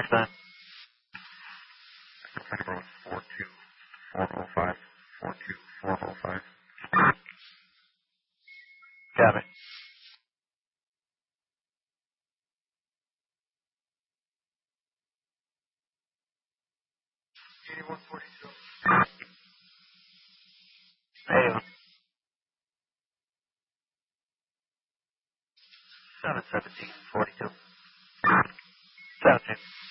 next time. September 42405. 42405. Copy. Hey, 71742. 17.